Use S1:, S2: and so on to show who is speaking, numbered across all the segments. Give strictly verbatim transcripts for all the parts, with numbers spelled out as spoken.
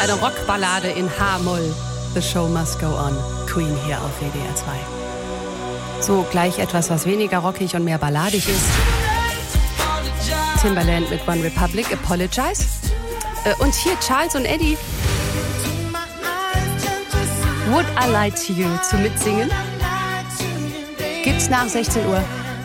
S1: Eine Rockballade in H-Moll. The Show Must Go On. Queen hier auf W D R zwei. So, gleich etwas, was weniger rockig und mehr balladig ist. Timbaland mit One Republic, Apologize. Und hier Charles und Eddie. Would I Lie to You zum Mitsingen. Gibt's nach sechzehn Uhr.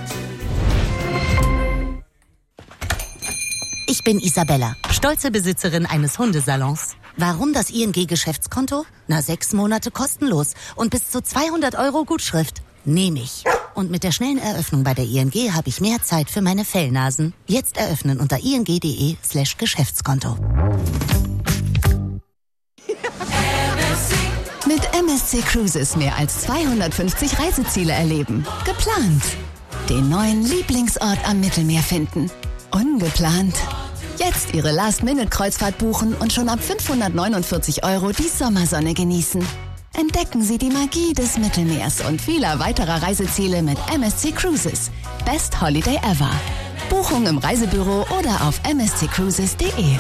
S2: Ich bin Isabella, stolze Besitzerin eines Hundesalons. Warum das I N G-Geschäftskonto? Na, sechs Monate kostenlos und bis zu zweihundert Euro Gutschrift. Nehme ich. Und mit der schnellen Eröffnung bei der I N G habe ich mehr Zeit für meine Fellnasen. Jetzt eröffnen unter ing.de slash Geschäftskonto.
S3: Mit M S C Cruises mehr als zweihundertfünfzig Reiseziele erleben. Geplant. Den neuen Lieblingsort am Mittelmeer finden. Ungeplant. Jetzt Ihre Last-Minute-Kreuzfahrt buchen und schon ab fünfhundertneunundvierzig Euro die Sommersonne genießen. Entdecken Sie die Magie des Mittelmeers und vieler weiterer Reiseziele mit M S C Cruises. Best Holiday ever. Buchung im Reisebüro oder auf m s c cruises punkt d e.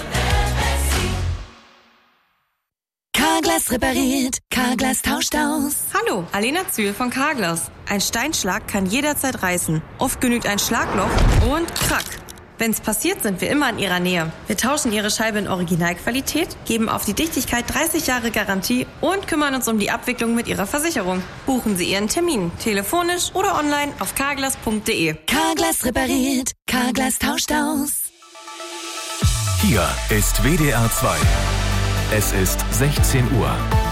S4: Carglass repariert, Carglass tauscht aus.
S5: Hallo, Alena Zühl von Carglass. Ein Steinschlag kann jederzeit reißen. Oft genügt ein Schlagloch und krack. Wenn's passiert, sind wir immer in Ihrer Nähe. Wir tauschen Ihre Scheibe in Originalqualität, geben auf die Dichtigkeit dreißig Jahre Garantie und kümmern uns um die Abwicklung mit Ihrer Versicherung. Buchen Sie Ihren Termin, telefonisch oder online auf carglass punkt d e.
S4: Carglass repariert, Carglass tauscht aus.
S6: Hier ist W D R zwei. Es ist sechzehn Uhr.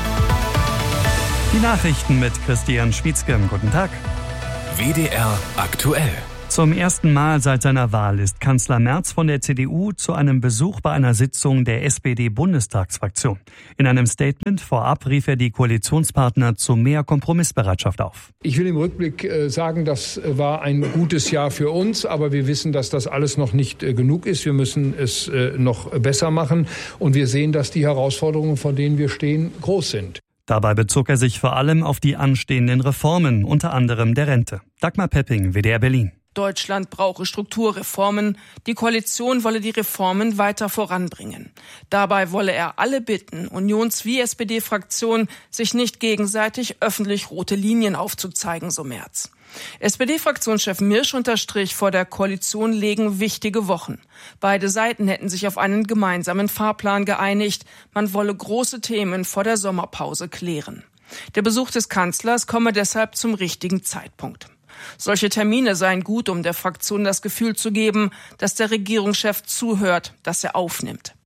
S7: Die Nachrichten mit Christian Schwietzke. Guten Tag.
S6: W D R aktuell.
S7: Zum ersten Mal seit seiner Wahl ist Kanzler Merz von der C D U zu einem Besuch bei einer Sitzung der S P D-Bundestagsfraktion. In einem Statement vorab rief er die Koalitionspartner zu mehr Kompromissbereitschaft auf.
S8: Ich will im Rückblick sagen, das war ein gutes Jahr für uns, aber wir wissen, dass das alles noch nicht genug ist. Wir müssen es noch besser machen und wir sehen, dass die Herausforderungen, vor denen wir stehen, groß sind.
S7: Dabei bezog er sich vor allem auf die anstehenden Reformen, unter anderem der Rente. Dagmar Pepping, W D R Berlin.
S9: Deutschland brauche Strukturreformen. Die Koalition wolle die Reformen weiter voranbringen. Dabei wolle er alle bitten, Unions- wie S P D-Fraktion, sich nicht gegenseitig öffentlich rote Linien aufzuzeigen, so Merz. S P D-Fraktionschef Mirsch unterstrich, vor der Koalition legen wichtige Wochen. Beide Seiten hätten sich auf einen gemeinsamen Fahrplan geeinigt. Man wolle große Themen vor der Sommerpause klären. Der Besuch des Kanzlers komme deshalb zum richtigen Zeitpunkt. Solche Termine seien gut, um der Fraktion das Gefühl zu geben, dass der Regierungschef zuhört, dass er aufnimmt.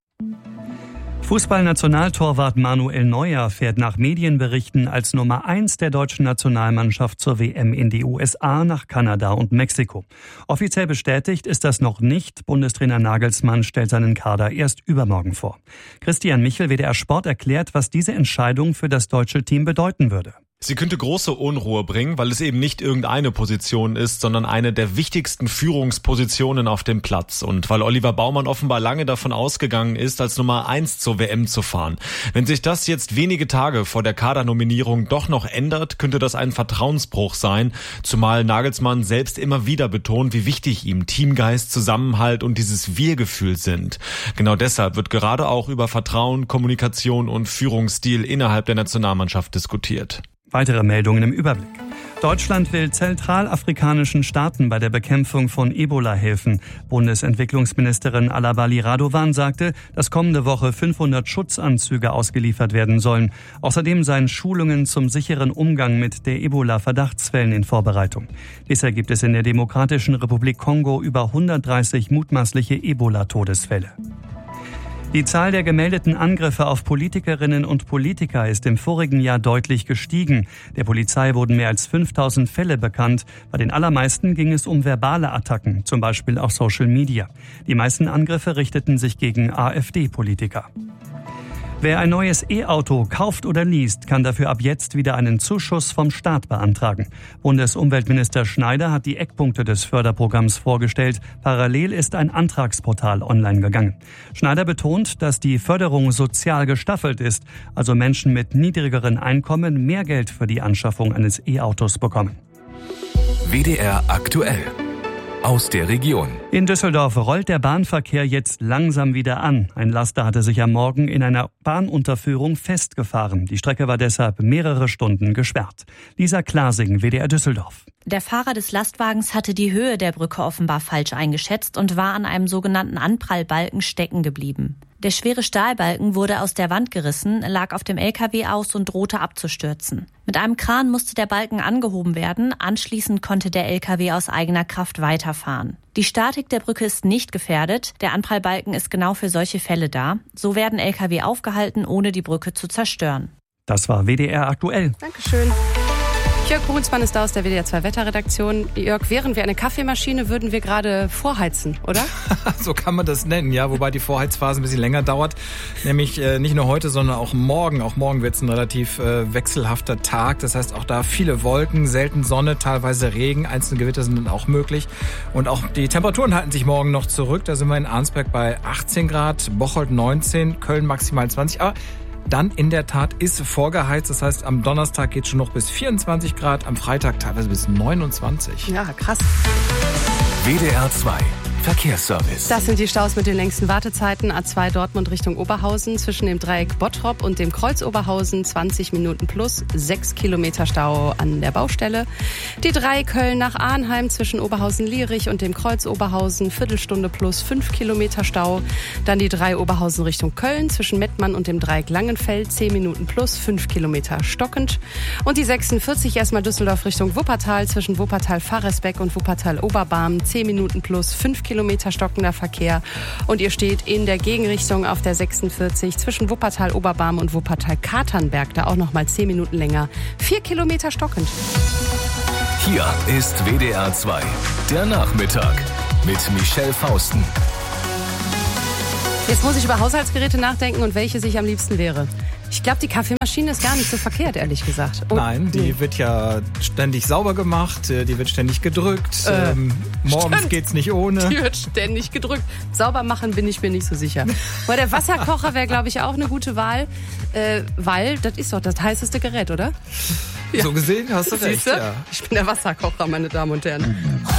S7: Fußballnationaltorwart Manuel Neuer fährt nach Medienberichten als Nummer eins der deutschen Nationalmannschaft zur W M in die U S A, nach Kanada und Mexiko. Offiziell bestätigt ist das noch nicht. Bundestrainer Nagelsmann stellt seinen Kader erst übermorgen vor. Christian Michel, W D R Sport, erklärt, was diese Entscheidung für das deutsche Team bedeuten würde.
S10: Sie könnte große Unruhe bringen, weil es eben nicht irgendeine Position ist, sondern eine der wichtigsten Führungspositionen auf dem Platz. Und weil Oliver Baumann offenbar lange davon ausgegangen ist, als Nummer eins zur W M zu fahren. Wenn sich das jetzt wenige Tage vor der Kadernominierung doch noch ändert, könnte das ein Vertrauensbruch sein. Zumal Nagelsmann selbst immer wieder betont, wie wichtig ihm Teamgeist, Zusammenhalt und dieses Wir-Gefühl sind. Genau deshalb wird gerade auch über Vertrauen, Kommunikation und Führungsstil innerhalb der Nationalmannschaft diskutiert.
S7: Weitere Meldungen im Überblick. Deutschland will zentralafrikanischen Staaten bei der Bekämpfung von Ebola helfen. Bundesentwicklungsministerin Alabali Radovan sagte, dass kommende Woche fünfhundert Schutzanzüge ausgeliefert werden sollen. Außerdem seien Schulungen zum sicheren Umgang mit der Ebola-Verdachtsfällen in Vorbereitung. Bisher gibt es in der Demokratischen Republik Kongo über hundertdreißig mutmaßliche Ebola-Todesfälle. Die Zahl der gemeldeten Angriffe auf Politikerinnen und Politiker ist im vorigen Jahr deutlich gestiegen. Der Polizei wurden mehr als fünftausend Fälle bekannt. Bei den allermeisten ging es um verbale Attacken, zum Beispiel auf Social Media. Die meisten Angriffe richteten sich gegen AfD-Politiker. Wer ein neues E-Auto kauft oder least, kann dafür ab jetzt wieder einen Zuschuss vom Staat beantragen. Bundesumweltminister Schneider hat die Eckpunkte des Förderprogramms vorgestellt. Parallel ist ein Antragsportal online gegangen. Schneider betont, dass die Förderung sozial gestaffelt ist, also Menschen mit niedrigeren Einkommen mehr Geld für die Anschaffung eines E-Autos bekommen.
S6: W D R aktuell. aus der Region.
S7: In Düsseldorf rollt der Bahnverkehr jetzt langsam wieder an. Ein Laster hatte sich am Morgen in einer Bahnunterführung festgefahren. Die Strecke war deshalb mehrere Stunden gesperrt. Lisa Klasing, W D R Düsseldorf.
S11: Der Fahrer des Lastwagens hatte die Höhe der Brücke offenbar falsch eingeschätzt und war an einem sogenannten Anprallbalken stecken geblieben. Der schwere Stahlbalken wurde aus der Wand gerissen, lag auf dem L K W aus und drohte abzustürzen. Mit einem Kran musste der Balken angehoben werden, anschließend konnte der L K W aus eigener Kraft weiterfahren. Die Statik der Brücke ist nicht gefährdet, der Anprallbalken ist genau für solche Fälle da. So werden L K W aufgehalten, ohne die Brücke zu zerstören.
S7: Das war W D R aktuell.
S1: Dankeschön. Jörg Brunsmann ist da aus der W D R zwei Wetterredaktion. Jörg, wären wir eine Kaffeemaschine, würden wir gerade vorheizen, oder?
S12: So kann man das nennen, ja. Wobei die Vorheizphase ein bisschen länger dauert. Nämlich äh, nicht nur heute, sondern auch morgen. Auch morgen wird es ein relativ äh, wechselhafter Tag. Das heißt auch da viele Wolken, selten Sonne, teilweise Regen. Einzelne Gewitter sind dann auch möglich. Und auch die Temperaturen halten sich morgen noch zurück. Da sind wir in Arnsberg bei achtzehn Grad, Bocholt neunzehn, Köln maximal zwanzig. Aber dann in der Tat ist vorgeheizt. Das heißt, am Donnerstag geht es schon noch bis vierundzwanzig Grad, am Freitag teilweise bis neunundzwanzig.
S1: Ja, krass.
S6: W D R zwei Verkehrsservice.
S1: Das sind die Staus mit den längsten Wartezeiten. A zwei Dortmund Richtung Oberhausen zwischen dem Dreieck Bottrop und dem Kreuz Oberhausen zwanzig Minuten plus, sechs Kilometer Stau an der Baustelle. Die drei Köln nach Arnheim zwischen Oberhausen-Lierich und dem Kreuz Oberhausen, Viertelstunde plus, fünf Kilometer Stau. Dann die drei Oberhausen Richtung Köln zwischen Mettmann und dem Dreieck Langenfeld, zehn Minuten plus, fünf Kilometer stockend. Und die sechsundvierzig erstmal Düsseldorf Richtung Wuppertal zwischen Wuppertal-Faresbeck und Wuppertal-Oberbarm, zehn Minuten plus, fünf Kilometer stockender Verkehr. Und ihr steht in der Gegenrichtung auf der sechsundvierzig zwischen Wuppertal-Oberbarm und Wuppertal-Katernberg. Da auch noch mal zehn Minuten länger. vier Kilometer stockend.
S6: Hier ist W D R zwei, der Nachmittag mit Michelle Fausten.
S1: Jetzt muss ich über Haushaltsgeräte nachdenken und welche sich am liebsten wäre. Ich glaube, die Kaffeemaschine ist gar nicht so verkehrt, ehrlich gesagt. Oh,
S12: Nein, die nee. wird ja ständig sauber gemacht, die wird ständig gedrückt. Äh, ähm, morgens stimmt. geht's nicht ohne.
S1: Die wird ständig gedrückt. Sauber machen bin ich mir nicht so sicher. Aber der Wasserkocher wäre, glaube ich, auch eine gute Wahl, äh, weil das ist doch das heißeste Gerät, oder?
S12: Ja. So gesehen hast du recht,
S1: Siehste?
S12: ja.
S1: Ich bin der Wasserkocher, meine Damen und Herren.